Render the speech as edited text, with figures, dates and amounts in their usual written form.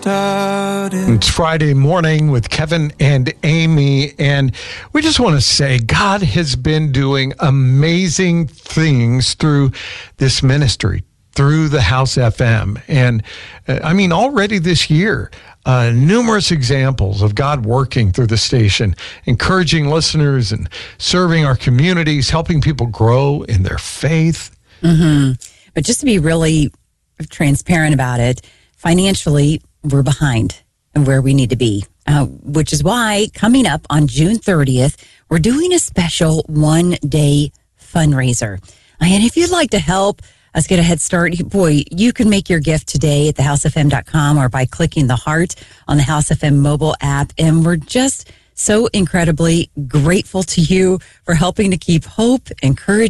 started. It's Friday morning with Kevin and Amy, and we just want to say God has been doing amazing things through this ministry, through the House FM. And already this year, numerous examples of God working through the station, encouraging listeners and serving our communities, helping people grow in their faith. Mm-hmm. But just to be really transparent about it, financially, we're behind and where we need to be, which is why coming up on June 30th, we're doing a special one-day fundraiser. And if you'd like to help us get a head start, boy, you can make your gift today at thehousefm.com or by clicking the heart on the House FM mobile app. And we're just so incredibly grateful to you for helping to keep hope, encouragement,